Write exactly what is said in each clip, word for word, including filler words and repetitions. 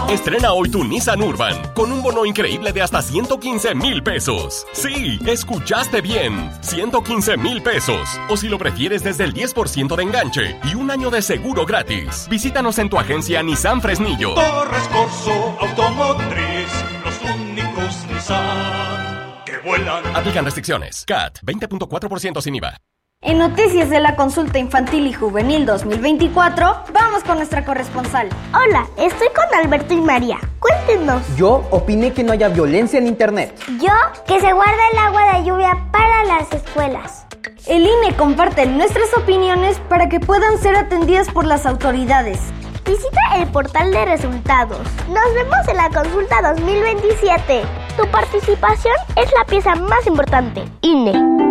Estrena hoy tu Nissan Urban con un bono increíble de hasta ciento quince mil pesos. Sí, escuchaste bien, ciento quince mil pesos. O si lo prefieres, desde el diez por ciento de enganche y un año de seguro gratis. Visítanos en tu agencia Nissan Fresnillo. Torres Corso Automotriz, los únicos Nissan que vuelan. Aplican restricciones. C A T veinte punto cuatro por ciento sin I V A. En Noticias de la Consulta Infantil y Juvenil dos mil veinticuatro, vamos con nuestra corresponsal. Hola, estoy con Alberto y María. Cuéntenos. Yo opiné que no haya violencia en internet. Yo, que se guarde el agua de lluvia para las escuelas. El I N E comparte nuestras opiniones para que puedan ser atendidas por las autoridades. Visita el portal de resultados. Nos vemos en la Consulta dos mil veintisiete. Tu participación es la pieza más importante. I N E.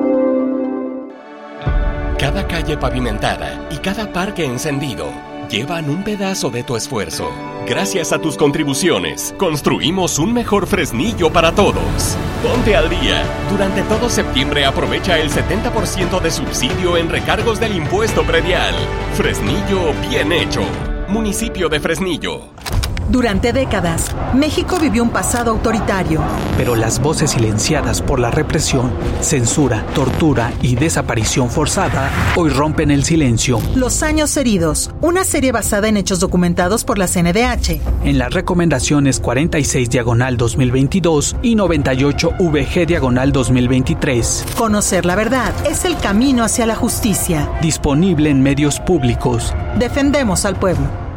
Cada calle pavimentada y cada parque encendido llevan un pedazo de tu esfuerzo. Gracias a tus contribuciones, construimos un mejor Fresnillo para todos. Ponte al día. Durante todo septiembre aprovecha el setenta por ciento de subsidio en recargos del impuesto predial. Fresnillo bien hecho. Municipio de Fresnillo. Durante décadas, México vivió un pasado autoritario. Pero las voces silenciadas por la represión, censura, tortura y desaparición forzada hoy rompen el silencio. Los años heridos, una serie basada en hechos documentados por la C N D H. En las recomendaciones cuarenta y seis diagonal dos mil veintidós y noventa y ocho V G diagonal dos mil veintitrés. Conocer la verdad es el camino hacia la justicia. Disponible en medios públicos. Defendemos al pueblo.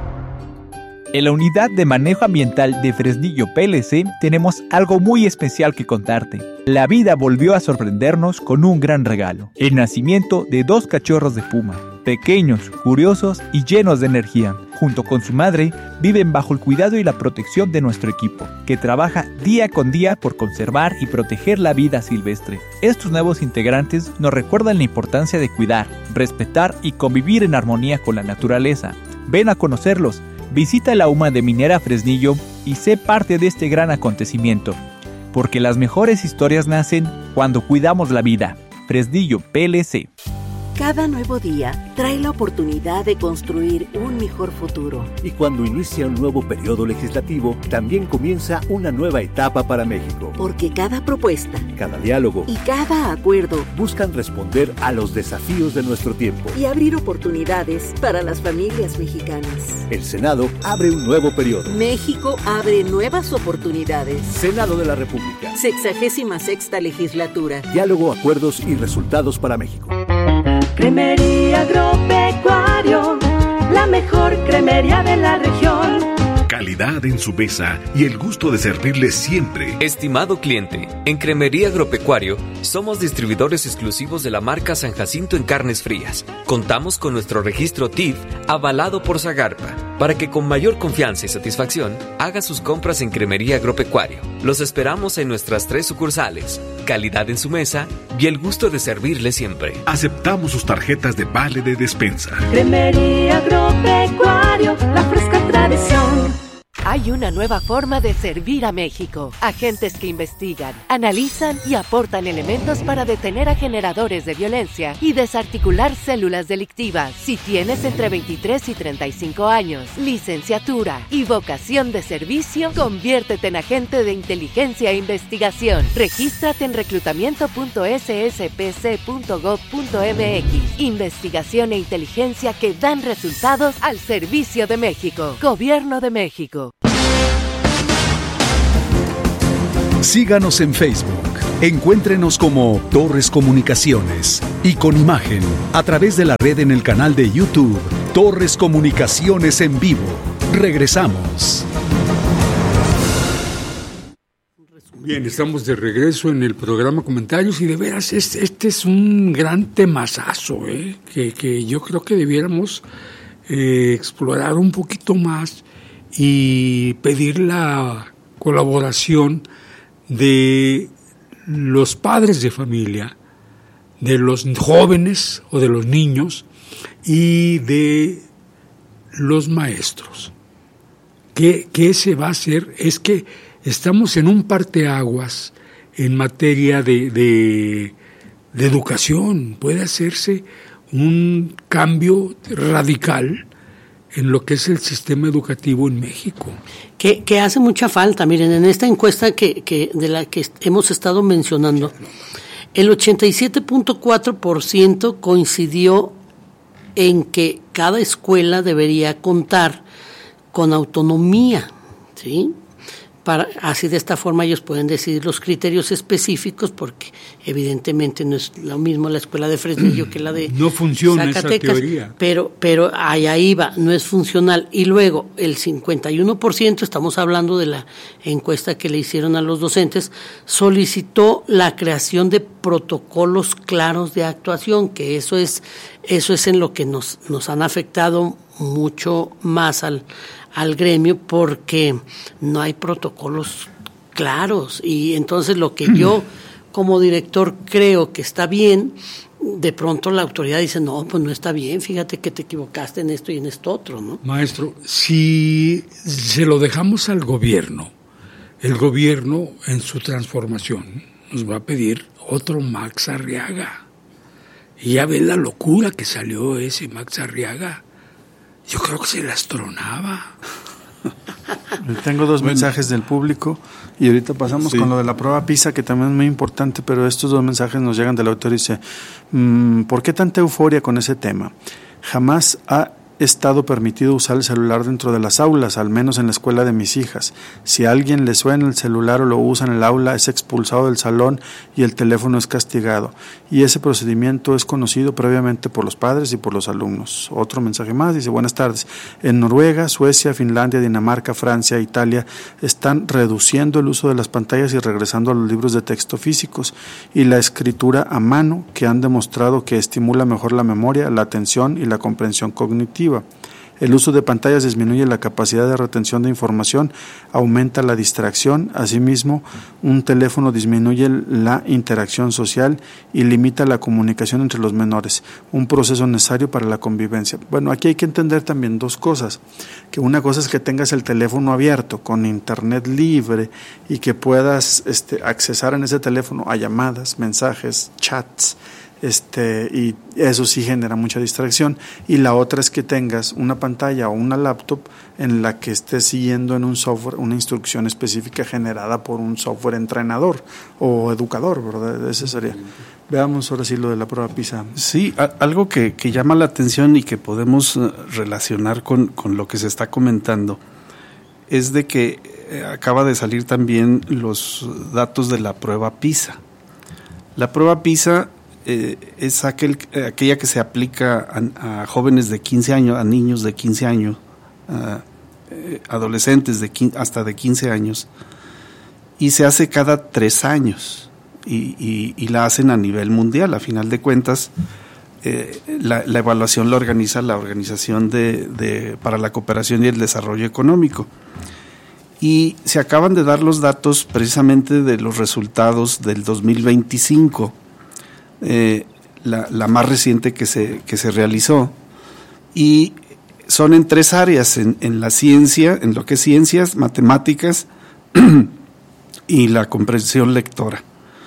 En la Unidad de Manejo Ambiental de Fresnillo P L C tenemos algo muy especial que contarte. La vida volvió a sorprendernos con un gran regalo: el nacimiento de dos cachorros de puma, pequeños, curiosos y llenos de energía. Junto con su madre, viven bajo el cuidado y la protección de nuestro equipo, que trabaja día con día por conservar y proteger la vida silvestre. Estos nuevos integrantes nos recuerdan la importancia de cuidar, respetar y convivir en armonía con la naturaleza. Ven a conocerlos. Visita la U M A de Minera Fresnillo y sé parte de este gran acontecimiento, porque las mejores historias nacen cuando cuidamos la vida. Fresnillo P L C. Cada nuevo día trae la oportunidad de construir un mejor futuro. Y cuando inicia un nuevo periodo legislativo, también comienza una nueva etapa para México. Porque cada propuesta, cada diálogo y cada acuerdo buscan responder a los desafíos de nuestro tiempo y abrir oportunidades para las familias mexicanas. El Senado abre un nuevo periodo. México abre nuevas oportunidades. Senado de la República. Sexagésima sexta legislatura. Diálogo, acuerdos y resultados para México. Cremería Agropecuario, la mejor cremería de la región. Calidad en su mesa y el gusto de servirle siempre. Estimado cliente, en Cremería Agropecuario somos distribuidores exclusivos de la marca San Jacinto en carnes frías. Contamos con nuestro registro T I F avalado por Zagarpa, para que con mayor confianza y satisfacción haga sus compras en Cremería Agropecuario. Los esperamos en nuestras tres sucursales. Calidad en su mesa y el gusto de servirle siempre. Aceptamos sus tarjetas de vale de despensa. Cremería Agropecuario, la fresca tradición. Hay una nueva forma de servir a México. Agentes que investigan, analizan y aportan elementos para detener a generadores de violencia y desarticular células delictivas. Si tienes entre veintitrés y treinta y cinco años, licenciatura y vocación de servicio, conviértete en agente de inteligencia e investigación. Regístrate en reclutamiento punto s s p c punto gov punto m x. Investigación e inteligencia que dan resultados al servicio de México. Gobierno de México. Síganos en Facebook. Encuéntrenos como Torres Comunicaciones y con imagen a través de la red en el canal de YouTube Torres Comunicaciones en vivo. Regresamos. Bien, estamos de regreso en el programa Comentarios y de veras este, este es un gran temazazo, ¿eh? que, que yo creo que debiéramos eh, explorar un poquito más y pedir la colaboración de los padres de familia, de los jóvenes o de los niños y de los maestros. ¿Qué, qué se va a hacer? Es que estamos en un parteaguas en materia de, de, de educación. Puede hacerse un cambio radical en lo que es el sistema educativo en México. Que, que hace mucha falta. Miren, en esta encuesta que, que de la que hemos estado mencionando, el ochenta y siete punto cuatro por ciento coincidió en que cada escuela debería contar con autonomía, ¿sí? Para, así de esta forma ellos pueden decidir los criterios específicos, porque evidentemente no es lo mismo la escuela de Fresnillo que la de no funciona Zacatecas, esa teoría. pero pero ahí, ahí va, no es funcional. Y luego el cincuenta y uno por ciento, estamos hablando de la encuesta que le hicieron a los docentes, solicitó la creación de protocolos claros de actuación, que eso es eso es en lo que nos nos han afectado mucho más al al gremio, porque no hay protocolos claros, y entonces lo que yo como director creo que está bien, de pronto la autoridad dice, no, pues no está bien, fíjate que te equivocaste en esto y en esto otro, ¿no? Maestro, si se lo dejamos al gobierno, el gobierno en su transformación nos va a pedir otro Max Arriaga, y ya ves la locura que salió ese Max Arriaga. Yo creo que se las tronaba. Tengo dos bueno. mensajes del público y ahorita pasamos sí. con lo de la prueba PISA, que también es muy importante, pero estos dos mensajes nos llegan del autor y dice, mmm, ¿por qué tanta euforia con ese tema? Jamás ha estado permitido usar el celular dentro de las aulas, al menos en la escuela de mis hijas. Si a alguien le suena el celular o lo usa en el aula, es expulsado del salón y el teléfono es castigado. Y ese procedimiento es conocido previamente por los padres y por los alumnos. Otro mensaje más, dice, buenas tardes. En Noruega, Suecia, Finlandia, Dinamarca, Francia, Italia, están reduciendo el uso de las pantallas y regresando a los libros de texto físicos y la escritura a mano, que han demostrado que estimula mejor la memoria, la atención y la comprensión cognitiva. El uso de pantallas disminuye la capacidad de retención de información, aumenta la distracción. Asimismo, un teléfono disminuye la interacción social y limita la comunicación entre los menores, un proceso necesario para la convivencia. Bueno, aquí hay que entender también dos cosas, que una cosa es que tengas el teléfono abierto con internet libre y que puedas este, accesar en ese teléfono a llamadas, mensajes, chats, Este, y eso sí genera mucha distracción. Y la otra es que tengas una pantalla o una laptop en la que estés siguiendo en un software una instrucción específica generada por un software entrenador o educador, ¿verdad? Ese sería. Veamos ahora sí lo de la prueba PISA. Sí, a, algo que, que llama la atención y que podemos relacionar con, con lo que se está comentando es de que acaba de salir también los datos de la prueba PISA. La prueba PISA Eh, es aquel, eh, aquella que se aplica a, a jóvenes de quince años, a niños de quince años, a eh, adolescentes de quince, hasta de quince años, y se hace cada tres años y, y, y la hacen a nivel mundial. A final de cuentas, eh, la, la evaluación la organiza la Organización de, de, para la Cooperación y el Desarrollo Económico, y se acaban de dar los datos precisamente de los resultados del dos mil veinticinco. Eh, la, la más reciente que se, que se realizó, y son en tres áreas, en, en la ciencia, en lo que es ciencias, matemáticas y la comprensión lectora.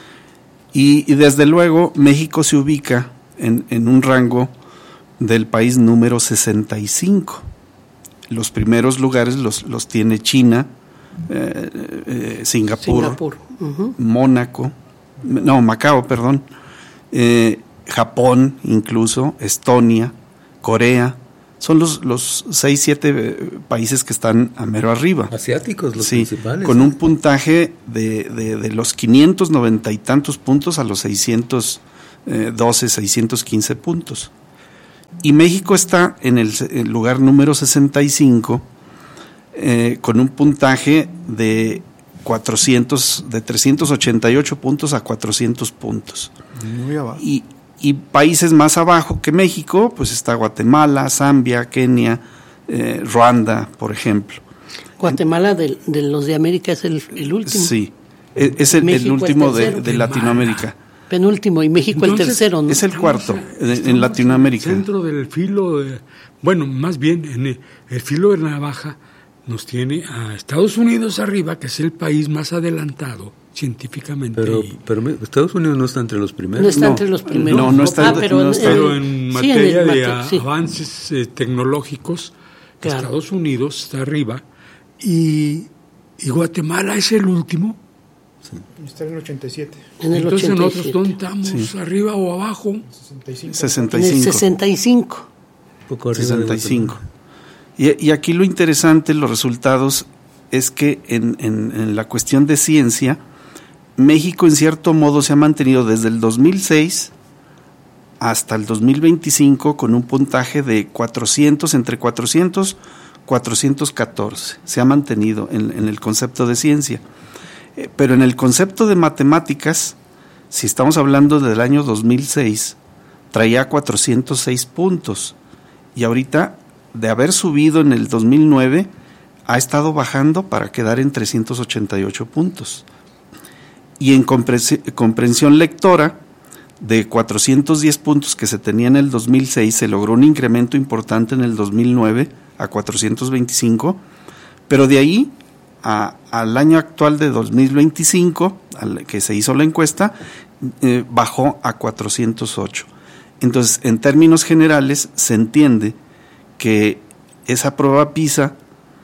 Y, y desde luego México se ubica en, en un rango del país número sesenta y cinco. Los primeros lugares los, los tiene China, eh, eh, Singapur, Singapur. Uh-huh. Mónaco, no, Macao, perdón. Eh, Japón, incluso Estonia, Corea, son los los seis, siete eh, países que están a mero arriba. Asiáticos, los sí, principales. Con un puntaje de, de, de los quinientos noventa y tantos puntos a los seiscientos doce, seiscientos quince puntos. Y México está en el, el lugar número sesenta y cinco, eh, con un puntaje de cuatrocientos, de trescientos ochenta y ocho puntos a cuatrocientos puntos. Muy abajo. Y, y países más abajo que México, pues está Guatemala, Zambia, Kenia, eh, Ruanda, por ejemplo. Guatemala de, de los de América es el, el último. Sí, es, es el, el último de, de Latinoamérica. Penúltimo, y México entonces, el tercero, ¿no? Es el cuarto en, en Latinoamérica. Dentro del filo, de, bueno, más bien en el, el filo de navaja nos tiene a Estados Unidos arriba, que es el país más adelantado científicamente. Pero, pero Estados Unidos no está entre los primeros. No está no, entre los primeros. No, no está. Ah, pero, no en, está pero en sí, materia en de mate, sí. avances eh, tecnológicos Claro. Estados Unidos está arriba y, y Guatemala es el último. Sí. Está en el ochenta y siete. En el Entonces ochenta y siete. nosotros ¿dónde estamos? Sí. ¿Arriba o abajo? sesenta y cinco. sesenta y cinco. En el sesenta y cinco. Poco arriba sesenta y de cinco. Y, y aquí lo interesante, los resultados, es que en, en, en la cuestión de ciencia, México en cierto modo se ha mantenido desde el dos mil seis hasta el dos mil veinticinco con un puntaje de cuatrocientos, entre cuatrocientos, cuatrocientos catorce. Se ha mantenido en, en el concepto de ciencia. Eh, pero en el concepto de matemáticas, si estamos hablando del año dos mil seis, traía cuatrocientos seis puntos. Y ahorita, de haber subido en el dos mil nueve, ha estado bajando para quedar en trescientos ochenta y ocho puntos. Y en comprensión lectora, de cuatrocientos diez puntos que se tenía en el dos mil seis, se logró un incremento importante en el dos mil nueve a cuatrocientos veinticinco, pero de ahí a, al año actual de dos mil veinticinco, al que se hizo la encuesta, eh, bajó a cuatrocientos ocho. Entonces, en términos generales, se entiende que esa prueba PISA,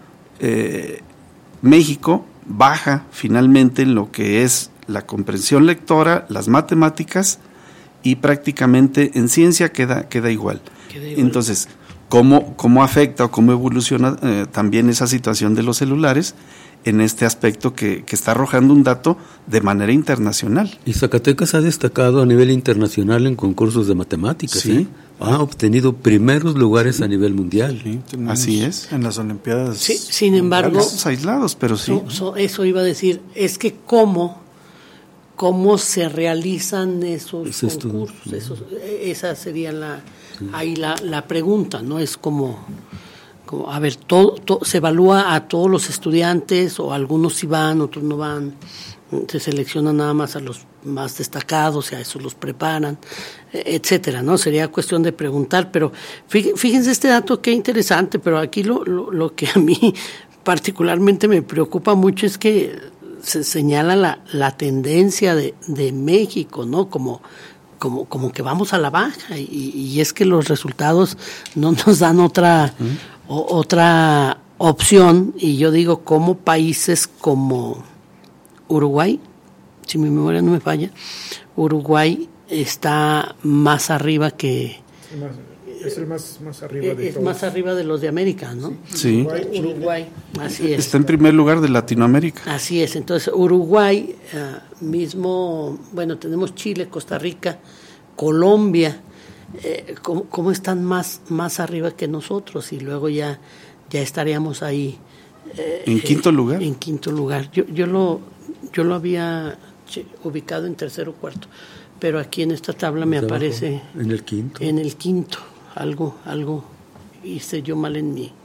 eh, México baja finalmente en lo que es la comprensión lectora, las matemáticas, y prácticamente en ciencia queda, queda igual. Queda igual. Entonces, ¿cómo, cómo afecta o cómo evoluciona eh, también esa situación de los celulares en este aspecto que, que está arrojando un dato de manera internacional? Y Zacatecas ha destacado a nivel internacional en concursos de matemáticas. Sí. ¿eh? Ha obtenido primeros lugares a nivel mundial. Sí, así es, en las Olimpiadas. Sí, sin embargo, casos aislados, pero sí. So, so, eso iba a decir, es que cómo, cómo se realizan esos Ese concursos, esos, esa sería la, sí. ahí la, la pregunta, ¿no? Es como, como a ver, todo, todo, se evalúa a todos los estudiantes, o algunos sí van, otros no van, se selecciona nada más a los más destacados y a esos los preparan, etcétera, ¿no? Sería cuestión de preguntar, pero fíjense este dato, qué interesante, pero aquí lo, lo, lo que a mí particularmente me preocupa mucho es que se señala la, la tendencia de, de México, ¿no? Como, como, como que vamos a la baja, y, y es que los resultados no nos dan otra, ¿Mm? o, otra opción, y yo digo, como países como Uruguay, si mi memoria no me falla, Uruguay está más arriba que... Es el más, más arriba de es todos. más arriba de los de América, ¿no? Sí. Uruguay, Uruguay, así es. Está en primer lugar de Latinoamérica. Así es, entonces Uruguay, uh, mismo, bueno, tenemos Chile, Costa Rica, Colombia, eh, ¿cómo, cómo están más, más arriba que nosotros? Y luego ya, ya estaríamos ahí. Eh, ¿En quinto lugar? En quinto lugar. Yo, yo lo, yo lo había ubicado en tercero o cuarto, pero aquí en esta tabla me abajo, aparece en el quinto. En el quinto. Algo, algo hice yo mal en mi,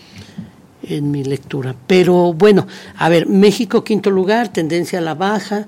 en mi lectura. Pero bueno, a ver, México quinto lugar, tendencia a la baja.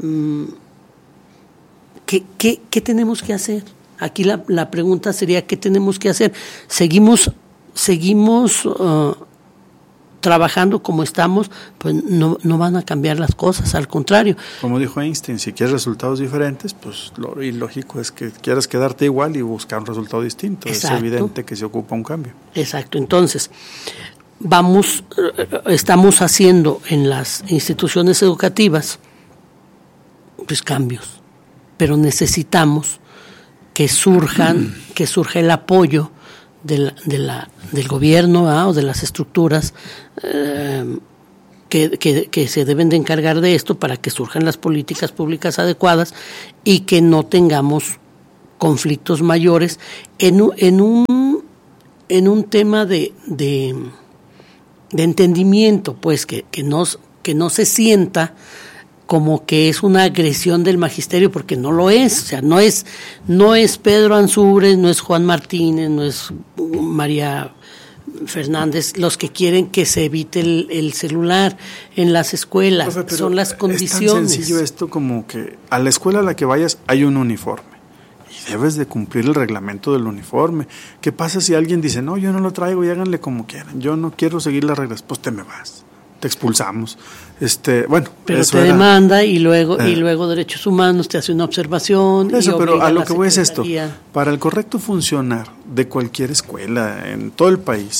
¿Qué, qué, qué tenemos que hacer? Aquí la, la pregunta sería, ¿qué tenemos que hacer? ¿Seguimos, seguimos uh, trabajando como estamos? Pues no, no van a cambiar las cosas, al contrario. Como dijo Einstein, si quieres resultados diferentes, pues lo ilógico es que quieras quedarte igual y buscar un resultado distinto. Exacto. Es evidente que se ocupa un cambio. Exacto, entonces vamos, estamos haciendo en las instituciones educativas pues cambios, pero necesitamos que surjan, que surja el apoyo de la, de la, del gobierno, ¿ah? o de las estructuras eh, que, que, que se deben de encargar de esto para que surjan las políticas públicas adecuadas y que no tengamos conflictos mayores en, en, un, en un tema de, de, de entendimiento, pues que, que, no, que no se sienta como que es una agresión del magisterio, porque no lo es, o sea, no es, no es Pedro Ansúrez, no es Juan Martínez, no es María Fernández los que quieren que se evite el, el celular en las escuelas, Profe, son las condiciones. Es tan sencillo esto como que a la escuela a la que vayas hay un uniforme y debes de cumplir el reglamento del uniforme. ¿Qué pasa si alguien dice, no, yo no lo traigo y háganle como quieran, yo no quiero seguir las reglas? Pues te me vas, te expulsamos. Este, bueno, pero eso te era, demanda y luego eh, y luego Derechos Humanos te hace una observación. Eso, y pero a lo a que voy es esto: para el correcto funcionar de cualquier escuela en todo el país,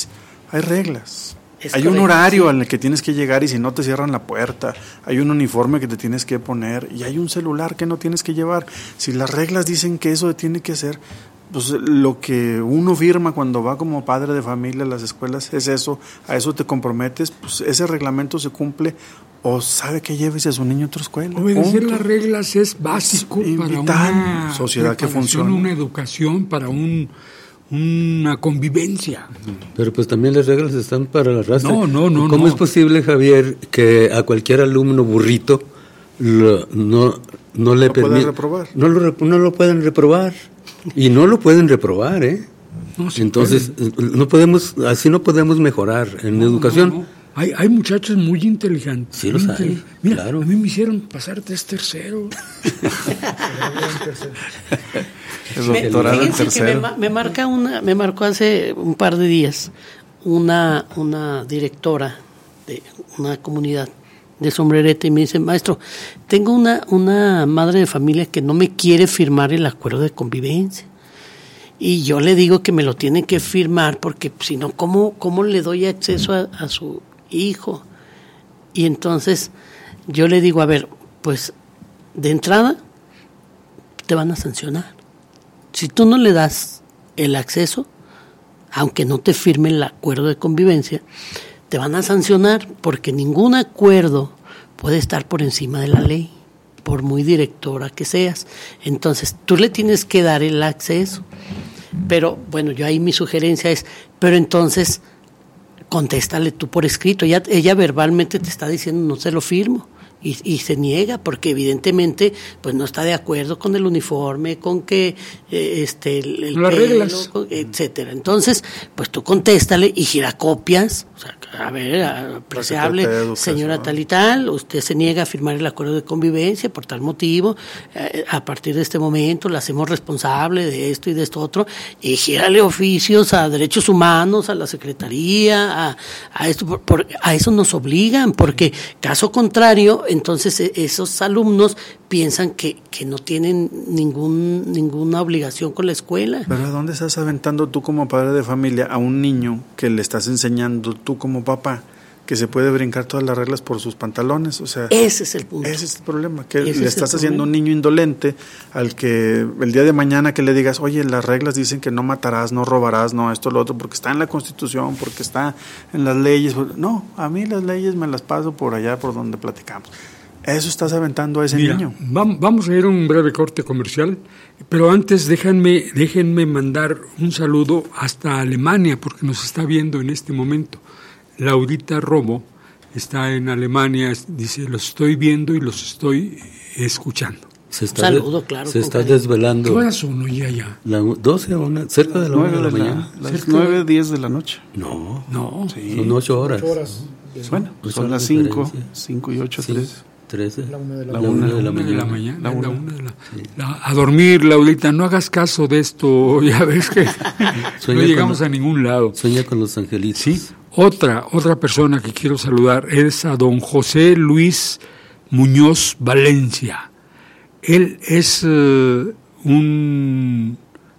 hay reglas. Es hay correcto, un horario sí. al que tienes que llegar y si no te cierran la puerta, hay un uniforme que te tienes que poner y hay un celular que no tienes que llevar. Si las reglas dicen que eso tiene que ser, pues lo que uno firma cuando va como padre de familia a las escuelas es eso, a eso te comprometes, pues ese reglamento se cumple o sabe que lleves a su niño a otra escuela. Obedecer Punto. las reglas es básico Es para vital. una Sociedad que preparación, funcione. una educación, para un una convivencia. Pero pues también las reglas están para la raza. No, no, no. ¿Cómo no. es posible, Javier, que a cualquier alumno burrito lo, no, no le ¿Lo pueden permiten? reprobar? No lo, no lo pueden reprobar. Y no lo pueden reprobar, ¿eh? No, sí Entonces, no podemos, así no podemos mejorar en No, educación. no, no. Hay, hay muchachos muy inteligentes. Sí los muy hay, intelig- Mira, claro. a mí me hicieron pasar tres terceros. El Me- doctorado en fíjense que me, tercero. ma- me marca una, me marcó hace un par de días una, una directora de una comunidad de Sombrerete y me dice, maestro, tengo una, una madre de familia que no me quiere firmar el acuerdo de convivencia. Y yo le digo que me lo tiene que firmar porque si no, ¿cómo, cómo le doy acceso a, a su hijo? Y entonces yo le digo, a ver, pues de entrada te van a sancionar. Si tú no le das el acceso, aunque no te firme el acuerdo de convivencia, te van a sancionar porque ningún acuerdo puede estar por encima de la ley, por muy directora que seas. Entonces, tú le tienes que dar el acceso. Pero, bueno, yo ahí mi sugerencia es, pero entonces, contéstale tú por escrito. Ella, ella verbalmente te está diciendo, no se lo firmo. Y, y se niega porque evidentemente pues no está de acuerdo con el uniforme, con que eh, este el, el Las pelo, reglas. con- etcétera. Entonces, pues tú contéstale y giracopias, o sea, a ver, a- apreciable Secretaría de Educación. señora tal y tal, usted se niega a firmar el acuerdo de convivencia por tal motivo, eh, a partir de este momento la hacemos responsable de esto y de esto otro, y gírale oficios a derechos humanos, a la secretaría, a, a esto, por- por- a eso nos obligan, porque caso contrario, entonces e- esos alumnos piensan que, que no tienen ningún ninguna obligación con la escuela. Pero ¿a dónde estás aventando tú como padre de familia a un niño que le estás enseñando tú como papá que se puede brincar todas las reglas por sus pantalones? O sea, Ese es el punto. ese es el problema, que Ese le es el estás haciendo problema. un niño indolente al que el día de mañana que le digas, oye, las reglas dicen que no matarás, no robarás, no esto, lo otro, porque está en la Constitución, porque está en las leyes. No, a mí las leyes me las paso por allá por donde platicamos. Eso estás aventando a ese Mira, niño. vam- vamos a ir a un breve corte comercial, pero antes déjenme, déjenme mandar un saludo hasta Alemania, porque nos está viendo en este momento. Laurita Romo está en Alemania, es- dice, los estoy viendo y los estoy escuchando. Se está, Saludo, claro, se con está cariño. desvelando. ¿Qué horas son hoy allá? La doce o una, cerca de la una de la mañana. las Cerca nueve, diez de la noche. No, No, Sí. son ocho horas. Ocho horas. de- Bueno, Pues son son las las cinco, diferencias. cinco y ocho, Sí, tres. trece. La una de la La mañana. una de la Una de la mañana. mañana, La la una. una de la- la- a dormir, Laurita, no hagas caso de esto, ya ves que no Sueña llegamos con- a ningún lado. Sueña con los angelitos. Sí, otra, otra persona que quiero saludar es a don José Luis Muñoz Valencia. Él es eh, un,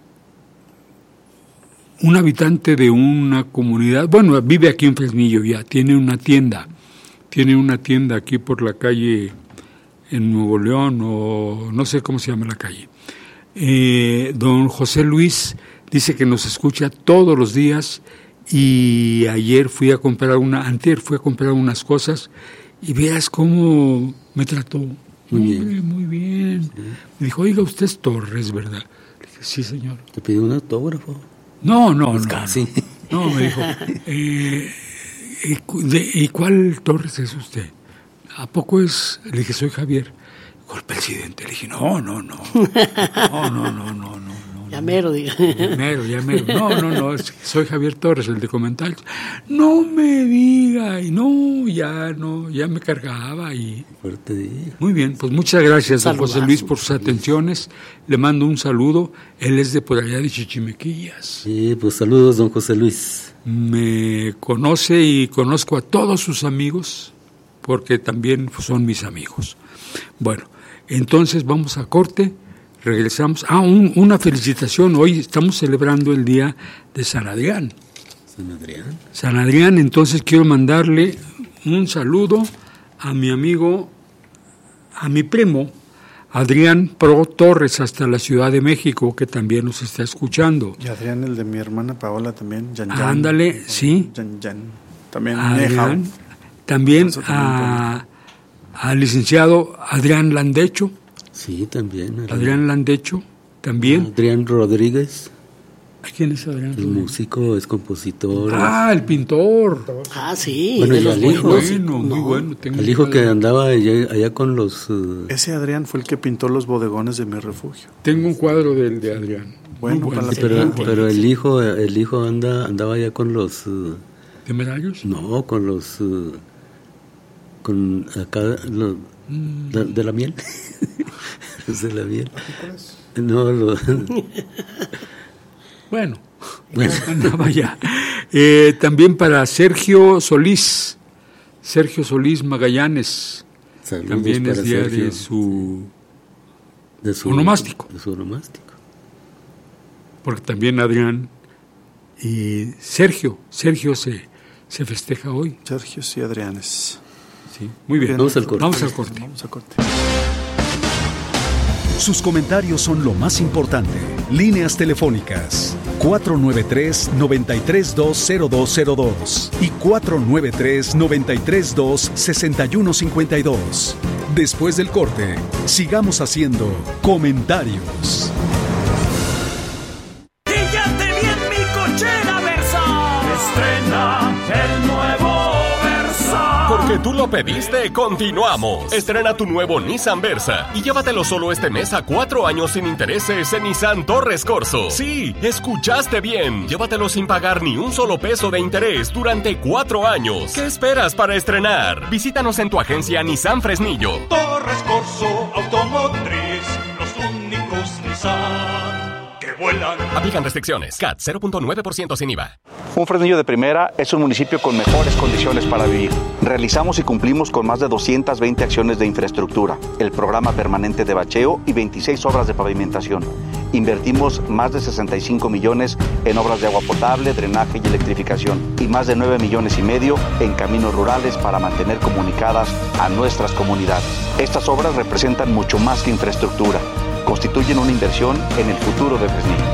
un habitante de una comunidad, bueno, vive aquí en Fresnillo ya, tiene una tienda, tiene una tienda aquí por la calle en Nuevo León, o no sé cómo se llama la calle. Eh, don José Luis dice que nos escucha todos los días y ayer fui a comprar una, antier fui a comprar unas cosas y veas cómo me trató. Muy Hombre, bien. muy bien. Me dijo, oiga, usted es Torres, ¿verdad? Le dije, sí, señor. Te pidió un autógrafo. No, no, Pues no. casi. No, me dijo, eh, ¿y, cu- de- ¿y cuál Torres es usted? ¿A poco es? Le dije, soy Javier. Con el presidente. Le dije, no, no, no. No, no, no, no, no. no. Ya mero, diga. Ya mero, ya mero. No, no, no, es que soy Javier Torres, el de comentarios. No me diga, y no, ya no, ya me cargaba y... Fuerte día. Muy bien, pues muchas gracias, don Saludazo. José Luis, por sus atenciones. Le mando un saludo. Él es de por allá de Chichimequillas. Sí, pues saludos, don José Luis. Me conoce y conozco a todos sus amigos, porque también son mis amigos. Bueno, entonces vamos a corte, regresamos. Ah, un- una felicitación, hoy estamos celebrando el día de San Adrián. San Adrián. San Adrián, entonces quiero mandarle un saludo a mi amigo, a mi primo, Adrián Pro Torres, hasta la Ciudad de México, que también nos está escuchando. Y Adrián, el de mi hermana Paola, también. Yan, yan. Ándale, sí. Yan, yan. También. Adrián, también a, al licenciado Adrián Landecho. Sí, también. Adrián, Adrián Landecho, también. Adrián Rodríguez. ¿Quién es Adrián? El músico, es compositor. Ah, el pintor. Ah, sí. Bueno, y al hijo. Bueno, muy bueno. Tengo el hijo que andaba allá, allá con los... Uh... Ese Adrián fue el que pintó los bodegones de Mi Refugio. Tengo un cuadro del de Adrián. Bueno, bueno sí, pero, pero el hijo el hijo anda andaba allá con los... Uh... ¿De medallos? No, con los... Uh... con acá... Lo... Mm. La, de la miel. ¿Es de la miel? No, lo... Bueno, bueno. Andaba ya. Eh, también para Sergio Solís, Sergio Solís Magallanes. Saludos también es día Sergio. de su, de su onomástico. De su onomástico. Porque también Adrián y Sergio, Sergio se, se festeja hoy. Sergio y Adrianes. Sí, muy bien. Vamos al corte. Vamos al corte. Vamos al corte. Sus comentarios son lo más importante. Líneas telefónicas cuatro nueve tres, nueve tres dos, cero dos cero dos y cuatro nueve tres, nueve tres dos, seis uno cinco dos. Después del corte, sigamos haciendo comentarios. Y ya te vi en mi cochera Versa. Estrena el nuevo Versa. Porque tú lo pediste, continuamos. Estrena tu nuevo Nissan Versa y llévatelo solo este mes a cuatro años sin intereses en Nissan Torres Corso. Sí, escuchaste bien. Llévatelo sin pagar ni un solo peso de interés durante cuatro años. ¿Qué esperas para estrenar? Visítanos en tu agencia Nissan Fresnillo. Torres Corso Automotriz, los únicos Nissan que vuelan. Aplican restricciones. C A T cero punto nueve por ciento sin I V A. Un Fresnillo de Primera es un municipio con mejores condiciones para vivir. Realizamos y cumplimos con más de doscientas veinte acciones de infraestructura, el programa permanente de bacheo y veintiséis obras de pavimentación. Invertimos más de sesenta y cinco millones en obras de agua potable, drenaje y electrificación y más de nueve millones y medio en caminos rurales para mantener comunicadas a nuestras comunidades. Estas obras representan mucho más que infraestructura. Constituyen una inversión en el futuro de Fresnillo.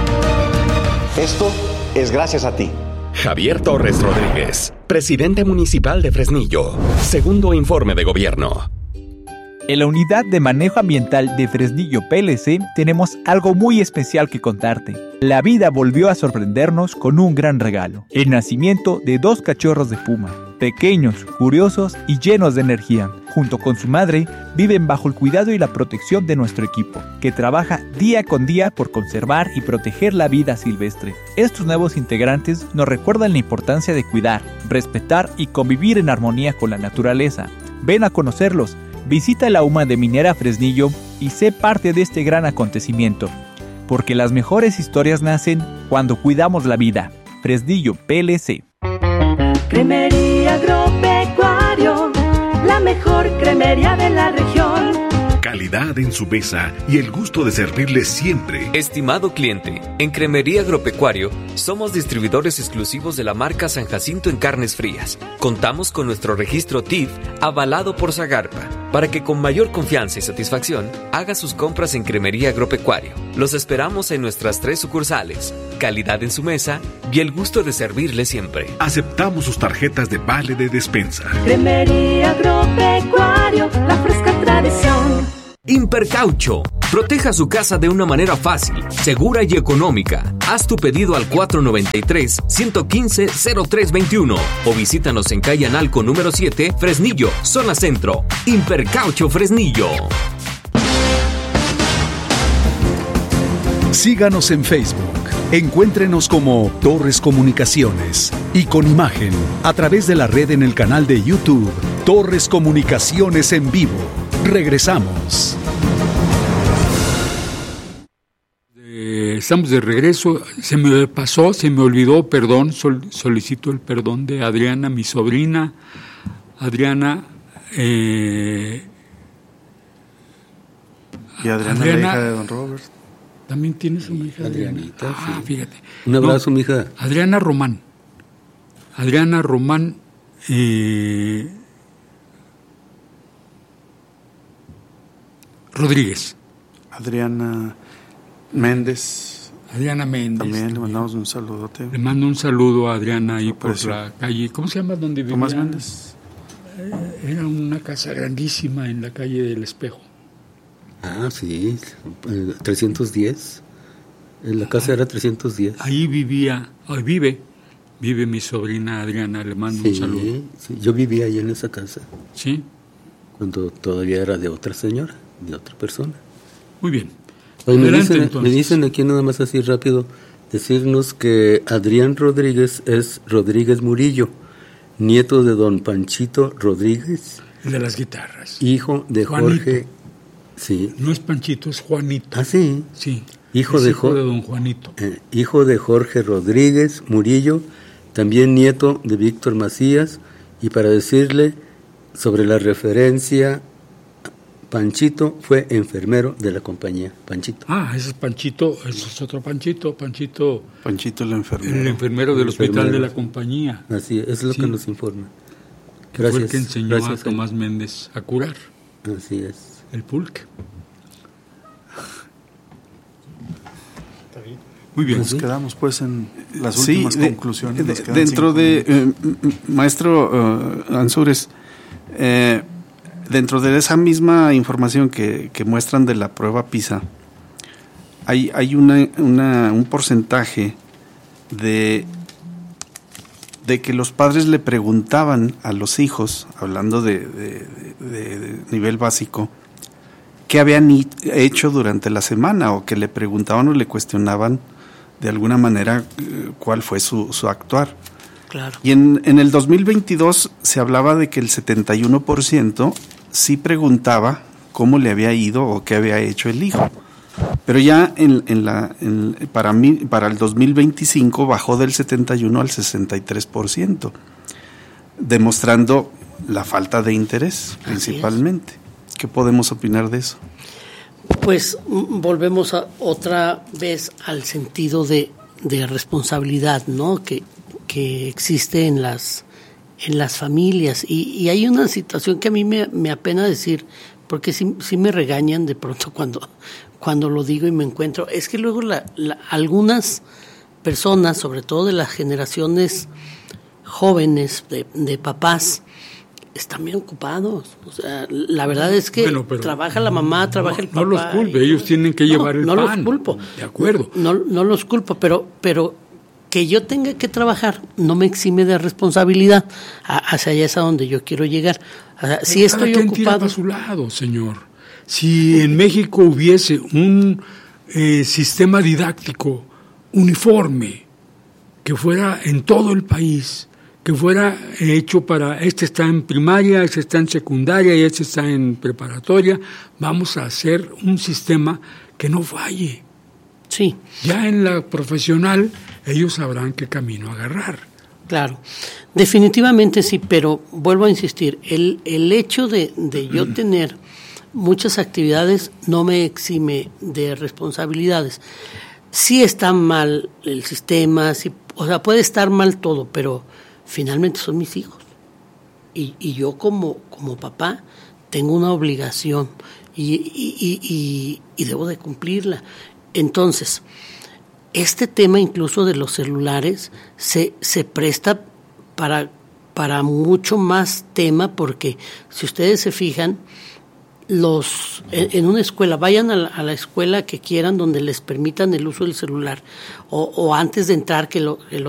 Esto es gracias a ti. Javier Torres Rodríguez, presidente municipal de Fresnillo. Segundo informe de gobierno. En la Unidad de Manejo Ambiental de Fresnillo P L C tenemos algo muy especial que contarte. La vida volvió a sorprendernos con un gran regalo. El nacimiento de dos cachorros de puma. Pequeños, curiosos y llenos de energía. Junto con su madre, viven bajo el cuidado y la protección de nuestro equipo, que trabaja día con día por conservar y proteger la vida silvestre. Estos nuevos integrantes nos recuerdan la importancia de cuidar, respetar y convivir en armonía con la naturaleza. Ven a conocerlos, visita la U M A de Minera Fresnillo y sé parte de este gran acontecimiento. Porque las mejores historias nacen cuando cuidamos la vida. Fresnillo P L C. Cremería Agropecuario, la mejor cremería de la región. Calidad en su mesa y el gusto de servirle siempre. Estimado cliente, en Cremería Agropecuario somos distribuidores exclusivos de la marca San Jacinto en carnes frías. Contamos con nuestro registro T I F avalado por Zagarpa, para que con mayor confianza y satisfacción haga sus compras en Cremería Agropecuario. Los esperamos en nuestras tres sucursales. Calidad en su mesa y el gusto de servirle siempre. Aceptamos sus tarjetas de vale de despensa. Cremería Agropecuario, la fresca tradición. Impercaucho. Proteja su casa de una manera fácil, segura y económica. Haz tu pedido al cuatro nueve tres, uno uno cinco, cero tres dos uno o visítanos en calle Analco número siete, Fresnillo, zona centro. Impercaucho Fresnillo. Síganos en Facebook. Encuéntrenos como Torres Comunicaciones y con imagen a través de la red en el canal de YouTube Torres Comunicaciones en vivo. Regresamos. Eh, estamos de regreso. Se me pasó, se me olvidó, perdón, sol, solicito el perdón de Adriana, mi sobrina. Adriana. Eh, y Adriana, Adriana, la hija de don Robert. También tienes una hija. Adrianita, ah, sí. Fíjate. Un abrazo, no, mija. Adriana Román. Adriana Román eh, Rodríguez. Adriana Méndez. Adriana Méndez. También le mandamos un saludote. Le mando un saludo a Adriana ahí por Aprecio. La calle. ¿Cómo se llama donde vivía? Tomás Méndez. Eh, era una casa grandísima en la calle del Espejo. Ah, sí, trescientos diez. En la casa era trescientos diez. Ahí vivía, ahí vive, vive mi sobrina Adriana, le mando sí, un saludo. Sí, yo vivía ahí en esa casa. Sí. Cuando todavía era de otra señora, de otra persona. Muy bien. Oye, me, dicen, me dicen aquí nada más así rápido, decirnos que Adrián Rodríguez es Rodríguez Murillo, nieto de don Panchito Rodríguez. El de las guitarras. Hijo de Juanito. Jorge. Sí. No es Panchito, es Juanito. Ah, sí. Sí. Hijo, es de, hijo jo- de don Juanito. Eh, hijo de Jorge Rodríguez Murillo, también nieto de Víctor Macías, y para decirle sobre la referencia, Panchito fue enfermero de la compañía, Panchito. Ah, ese es Panchito, ese es otro Panchito, Panchito. Panchito el enfermero. El enfermero del El hospital enfermero. de la compañía. Así es, es lo Sí. que nos informa. Que Gracias. fue el que enseñó Gracias, a Tomás Méndez a curar. Así es. El pulque. Muy bien. Nos quedamos pues en las Sí, últimas de- conclusiones. de- Nos quedan dentro cinco de, minutos. eh, m- maestro eh, Ansúrez, eh, dentro de esa misma información que, que muestran de la prueba PISA, hay, hay una, una, un porcentaje de, de que los padres le preguntaban a los hijos, hablando de, de, de- de nivel básico, qué habían i- hecho durante la semana, o que le preguntaban o le cuestionaban de alguna manera eh, cuál fue su, su actuar. Claro. Y en, en el dos mil veintidós se hablaba de que el setenta y uno por ciento sí preguntaba cómo le había ido o qué había hecho el hijo. Pero ya en, en la, en- para, mí, para el dos mil veinticinco bajó del setenta y uno al sesenta y tres por ciento, demostrando la falta de interés principalmente. ¿Qué podemos opinar de eso? Pues mm, volvemos a, otra vez al sentido de, de responsabilidad, ¿no? Que, que existe en las en las familias, y, y hay una situación que a mí me, me apena decir, porque sí, sí me regañan de pronto cuando, cuando lo digo y me encuentro, es que luego la, la, algunas personas, sobre todo de las generaciones jóvenes de, de papás, están bien ocupados. O sea, la verdad es que Bueno, pero trabaja la mamá, trabaja no, el papá. no los culpe, y- ellos tienen que No, llevar el no pan. los culpo. De acuerdo. No, no los culpo, pero, pero que yo tenga que trabajar no me exime de responsabilidad. A- hacia allá es a donde yo quiero llegar. O sea, si Pero estoy cada quien tira ocupado. para su lado, señor. Si en México hubiese un eh, sistema didáctico uniforme que fuera en todo el país, que fuera hecho para este está en primaria, este está en secundaria y este está en preparatoria, vamos a hacer un sistema que no falle. Sí. Ya en la profesional ellos sabrán qué camino agarrar. Claro, definitivamente sí, pero vuelvo a insistir, el, el hecho de, de yo tener muchas actividades no me exime de responsabilidades. Sí está mal el sistema, sí, o sea, puede estar mal todo, pero finalmente son mis hijos. Y, y yo como, como papá tengo una obligación y, y, y, y, y debo de cumplirla. Entonces, este tema incluso de los celulares se, se presta para, para mucho más tema, porque si ustedes se fijan, los en, en una escuela, vayan a la, a la escuela que quieran donde les permitan el uso del celular, o, o antes de entrar que lo, que lo